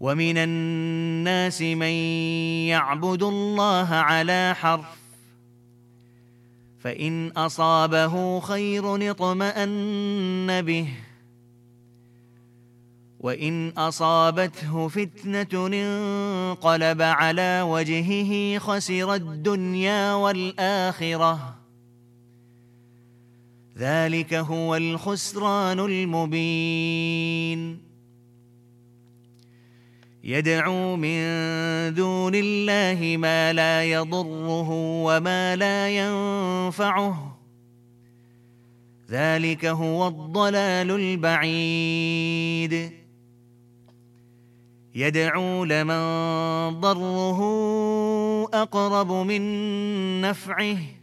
ومن الناس من يعبد الله على حرف فإن أصابه خير اطمأن به وإن أصابته فتنة انقلب على وجهه خسر الدنيا والآخرة ذلك هو الخسران المبين يدعو من دون الله ما لا يضره وما لا ينفعه ذلك هو الضلال البعيد يدعو لمن ضره أقرب من نفعه